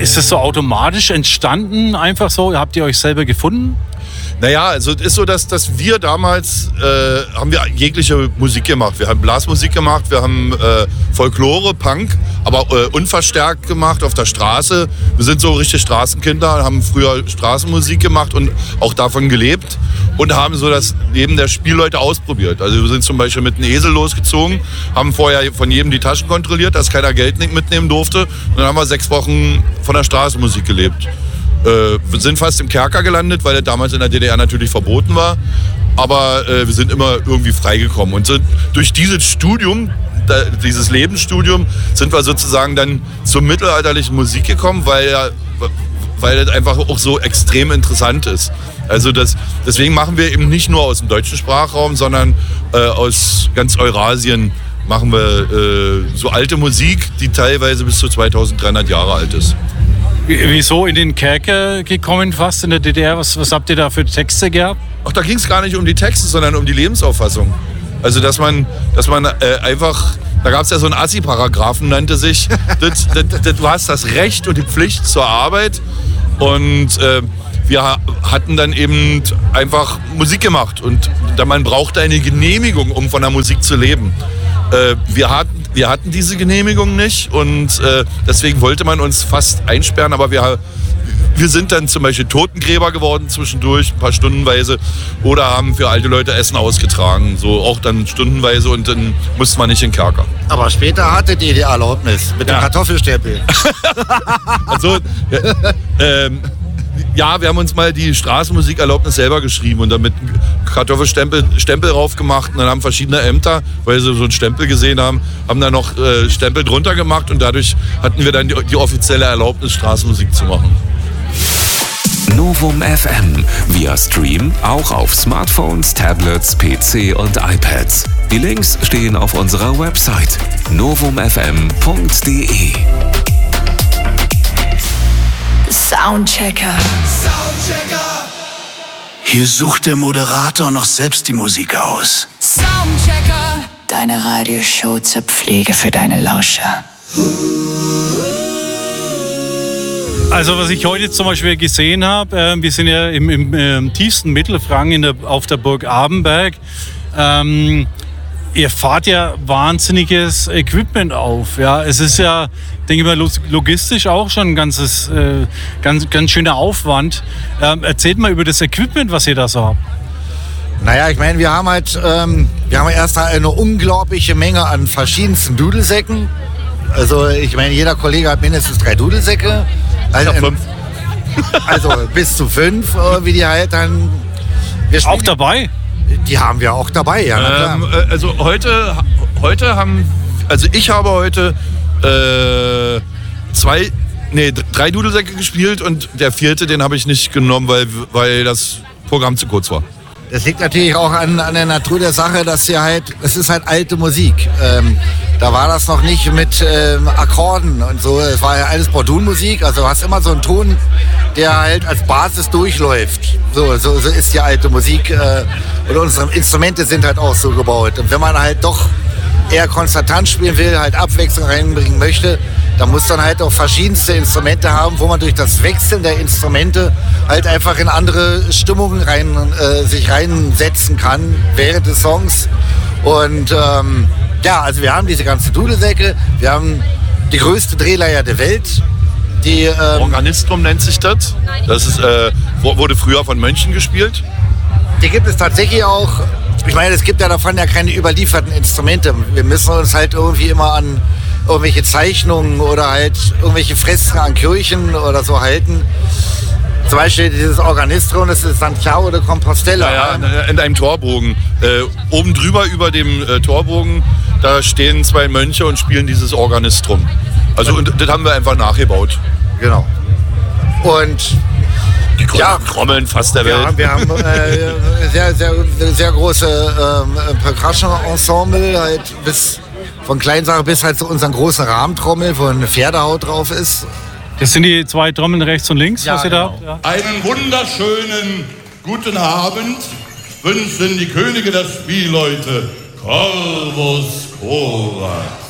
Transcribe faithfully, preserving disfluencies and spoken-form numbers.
Ist das so automatisch entstanden, einfach so? Habt ihr euch selber gefunden? Naja, also es ist so, dass, dass wir damals, äh, haben wir jegliche Musik gemacht. Wir haben Blasmusik gemacht, wir haben äh, Folklore, Punk, aber äh, unverstärkt gemacht auf der Straße. Wir sind so richtig Straßenkinder, haben früher Straßenmusik gemacht und auch davon gelebt und haben so das Leben der Spielleute ausprobiert. Also wir sind zum Beispiel mit einem Esel losgezogen, haben vorher von jedem die Taschen kontrolliert, dass keiner Geld nicht mitnehmen durfte. Und dann haben wir sechs Wochen von der Straßenmusik gelebt. Äh, wir sind fast im Kerker gelandet, weil er damals in der D D R natürlich verboten war. Aber äh, wir sind immer irgendwie freigekommen. Und so, durch dieses Studium, da, dieses Lebensstudium, sind wir sozusagen dann zur mittelalterlichen Musik gekommen, weil ja, weil das einfach auch so extrem interessant ist. Also das, deswegen machen wir eben nicht nur aus dem deutschen Sprachraum, sondern äh, aus ganz Eurasien machen wir äh, so alte Musik, die teilweise bis zu zweitausenddreihundert Jahre alt ist. Wieso in den Kerker gekommen fast in der D D R? Was, was habt ihr da für Texte gehabt? Ach, da ging es gar nicht um die Texte, sondern um die Lebensauffassung. Also dass man, dass man äh, einfach, da gab es ja so einen Assi-Paragraphen, nannte sich, das, das, das, du hast das Recht und die Pflicht zur Arbeit und äh, wir hatten dann eben einfach Musik gemacht und da man brauchte eine Genehmigung, um von der Musik zu leben. Äh, wir hatten Wir hatten diese Genehmigung nicht und äh, deswegen wollte man uns fast einsperren, aber wir, wir sind dann zum Beispiel Totengräber geworden zwischendurch, ein paar stundenweise, oder haben für alte Leute Essen ausgetragen, so auch dann stundenweise und dann musste man nicht in den Kerker. Aber später hattet ihr die Erlaubnis mit dem ja. Kartoffelstempel. Also, ja, ähm, ja, wir haben uns mal die Straßenmusikerlaubnis selber geschrieben und damit einen Kartoffelstempel Stempel drauf gemacht und dann haben verschiedene Ämter, weil sie so einen Stempel gesehen haben, haben dann noch äh, Stempel drunter gemacht und dadurch hatten wir dann die, die offizielle Erlaubnis, Straßenmusik zu machen. Novum F M via Stream auch auf Smartphones, Tablets, P C und iPads. Die Links stehen auf unserer Website novum f m punkt d e. Soundchecker. Soundchecker. Hier sucht der Moderator noch selbst die Musik aus. Soundchecker. Deine Radioshow zur Pflege für deine Lauscher. Also was ich heute zum Beispiel gesehen habe, äh, wir sind ja im, im, im tiefsten Mittelfranken in der, auf der Burg Abenberg. Ähm, ihr fahrt ja wahnsinniges Equipment auf. Ja, es ist ja, denke ich mal, logistisch auch schon ein ganzes, äh, ganz, ganz schöner Aufwand. Ähm, erzählt mal über das Equipment, was ihr da so habt. Naja, ich meine, wir haben halt, ähm, wir haben erst eine unglaubliche Menge an verschiedensten Dudelsäcken. Also ich meine, jeder Kollege hat mindestens drei Dudelsäcke. Also, ich hab fünf. Also bis zu fünf, wie die halt dann... Wir auch dabei? Die haben wir auch dabei, ja. Na ähm, klar. Also heute, heute haben, also ich habe heute äh, zwei, nee, drei Dudelsäcke gespielt und der vierte, den habe ich nicht genommen, weil, weil das Programm zu kurz war. Das liegt natürlich auch an, an der Natur der Sache, dass sie halt, es ist halt alte Musik. Ähm, da war das noch nicht mit ähm, Akkorden und so. Es war ja alles Bordunmusik. Also du hast immer so einen Ton, der halt als Basis durchläuft. So, so, so ist die alte Musik. Äh, und unsere Instrumente sind halt auch so gebaut. Und wenn man halt doch eher konstatant spielen will, halt Abwechslung reinbringen möchte, da muss dann halt auch verschiedenste Instrumente haben, wo man durch das Wechseln der Instrumente halt einfach in andere Stimmungen rein, äh, sich reinsetzen kann während des Songs. Und ähm, ja, also wir haben diese ganzen Dudelsäcke, wir haben die größte Drehleier der Welt. Die, ähm, Organistrum nennt sich das. Das ist, äh, wurde früher von Mönchen gespielt. Die gibt es tatsächlich auch. Ich meine, es gibt ja davon ja keine überlieferten Instrumente. Wir müssen uns halt irgendwie immer an irgendwelche Zeichnungen oder halt irgendwelche Fresken an Kirchen oder so halten. Zum Beispiel dieses Organistrum, das ist Santiago de Compostela. Ja, ja, in einem Torbogen. Äh, oben drüber über dem äh, Torbogen, da stehen zwei Mönche und spielen dieses Organistrum. Also und das haben wir einfach nachgebaut. Genau. Und die größten ja, Trommeln fast der Welt. Ja, wir haben äh, sehr, sehr, sehr große ähm, Percussion-Ensemble, halt bis von Kleinsache bis halt zu unseren großen Rahmentrommel, wo eine Pferdehaut drauf ist. Das sind die zwei Trommeln rechts und links, ja, was ihr genau. da habt? Ja. Einen wunderschönen guten Abend wünschen die Könige der Spielleute Corvus Corax.